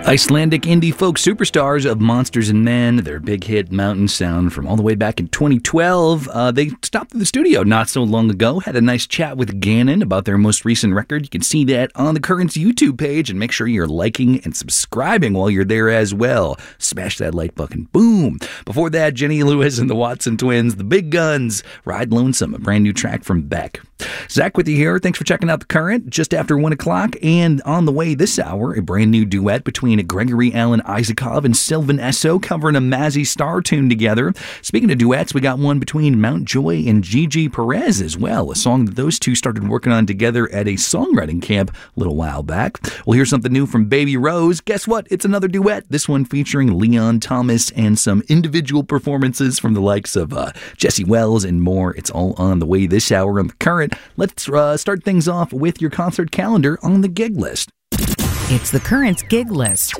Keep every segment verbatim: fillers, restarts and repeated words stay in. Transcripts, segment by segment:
Icelandic indie folk superstars of Monsters and Men, their big hit Mountain Sound from all the way back in twenty twelve. Uh, they stopped at the studio not so long ago, had a nice chat with Gannon about their most recent record. You can see that on the Currents YouTube page, and make sure you're liking and subscribing while you're there as well. Smash that like button. Boom. Before that, Jenny Lewis and the Watson Twins, The Big Guns, Ride Lonesome, a brand new track from Beck. Zach with you here. Thanks for checking out The Current just after one o'clock. And on the way this hour, a brand new duet between Gregory Alan Isakov and Sylvan Esso covering a Mazzy Star tune together. Speaking of duets, we got one between Mount Joy and Gigi Perez as well, a song that those two started working on together at a songwriting camp a little while back. We'll hear something new from Baby Rose. Guess what? It's another duet, this one featuring Leon Thomas and some individual performances from the likes of uh, Jesse Wells and more. It's all on the way this hour on The Current. Let's uh, start things off with your concert calendar on the gig list. It's The Current's gig list.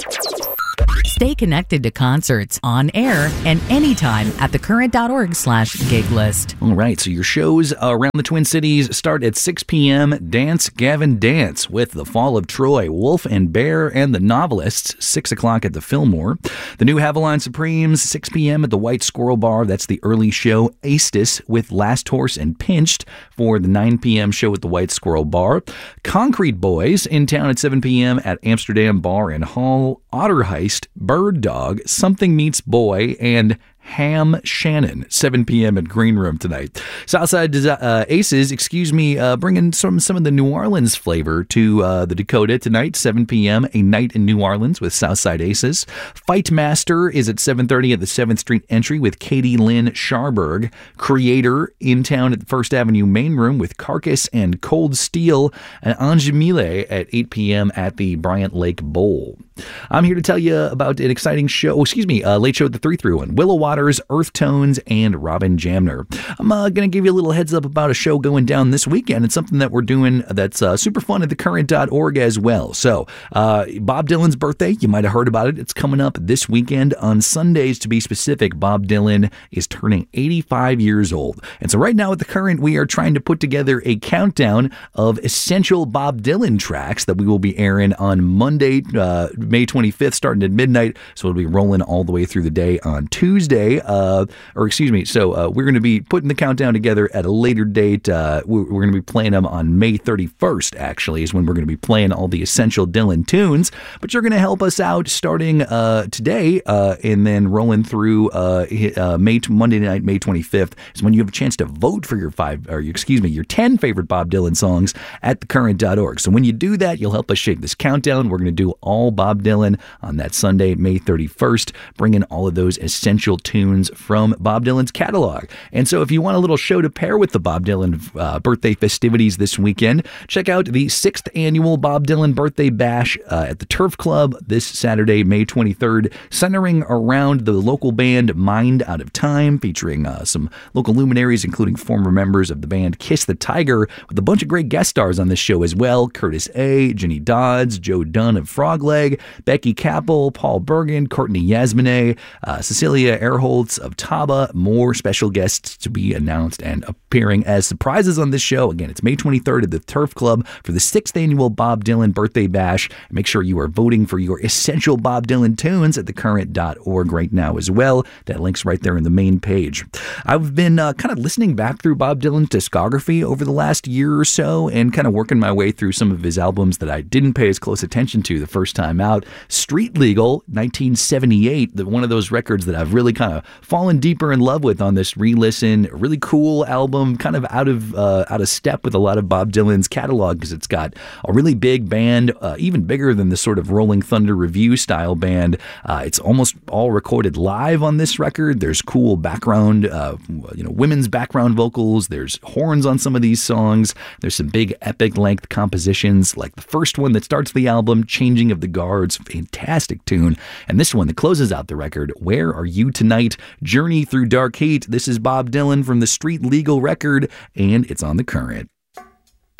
Stay connected to concerts on air and anytime at thecurrent.org slash gig list. All right, so your shows around the Twin Cities start at six p.m. Dance, Gavin, Dance with The Fall of Troy, Wolf and Bear and the Novelists, six o'clock at the Fillmore. The New Haviland Supremes, six p.m. at the White Squirrel Bar. That's the early show. Aestus with Last Horse and Pinched for the nine p.m. show at the White Squirrel Bar. Concrete Boys in town at seven p.m. at Amsterdam Bar and Hall. Otter Heist, Bird Dog, Something Meets Boy, and Ham Shannon, seven p.m. at Green Room tonight. Southside uh, Aces, excuse me, uh, bringing some some of the New Orleans flavor to uh, the Dakota tonight, seven p.m. A night in New Orleans with Southside Aces. Fight Master is at seven thirty at the seventh Street entry with Katie Lynn Scharberg. Creator in town at the First Avenue Main Room with Carcass and Cold Steel. And Anjamile at eight p.m. at the Bryant Lake Bowl. I'm here to tell you about an exciting show, oh, excuse me, uh, late show at the three through one. Willow Waters, Earth Tones, and Robin Jamner. I'm uh, going to give you a little heads up about a show going down this weekend. It's something that we're doing that's uh, super fun at the current dot org as well. So, uh, Bob Dylan's birthday, you might have heard about it. It's coming up this weekend on Sundays, to be specific. Bob Dylan is turning eighty-five years old. And so right now at the Current, we are trying to put together a countdown of essential Bob Dylan tracks that we will be airing on Monday, uh, May twenty-fifth, starting at midnight. So it'll be rolling all the way through the day on Tuesday. Uh, or excuse me. So uh, we're going to be putting the countdown together at a later date. Uh, we're we're going to be playing them on May thirty-first, actually, is when we're going to be playing all the essential Dylan tunes. But you're going to help us out starting uh, today uh, and then rolling through uh, uh, May Monday night, May twenty-fifth, is when you have a chance to vote for your five, or your, excuse me, your ten favorite Bob Dylan songs at the current dot org. So when you do that, you'll help us shape this countdown. We're going to do all Bob Dylan on that Sunday, May thirty-first, bringing all of those essential tunes from Bob Dylan's catalog. And so if you want a little show to pair with the Bob Dylan uh, birthday festivities this weekend, check out the sixth annual Bob Dylan Birthday Bash uh, at the Turf Club this Saturday, May twenty-third, centering around the local band Mind Out of Time, featuring uh, some local luminaries, including former members of the band Kiss the Tiger, with a bunch of great guest stars on this show as well. Curtis A., Jenny Dodds, Joe Dunn of Frogleg, Becky Capel, Paul Bergen, Courtney Yasmine, uh, Cecilia Erholtz of Taba. More special guests to be announced and appearing as surprises on this show. Again, it's May twenty-third at the Turf Club for the sixth annual Bob Dylan Birthday Bash. Make sure you are voting for your essential Bob Dylan tunes at the current dot org right now as well. That link's right there in the main page. I've been uh, kind of listening back through Bob Dylan's discography over the last year or so and kind of working my way through some of his albums that I didn't pay as close attention to the first time out. Street Legal, nineteen seventy-eight, the, one of those records that I've really kind of fallen deeper in love with on this re-listen. A really cool album, kind of out of uh, out of step with a lot of Bob Dylan's catalog, because it's got a really big band, uh, even bigger than the sort of Rolling Thunder Revue style band. Uh, it's almost all recorded live on this record. There's cool background, uh, you know, women's background vocals. There's horns on some of these songs. There's some big epic length compositions, like the first one that starts the album, Changing of the Guards, fantastic tune. And this one that closes out the record, Where Are You Tonight? Journey Through Dark Heat. This is Bob Dylan from the Street Legal record, and it's on the Current.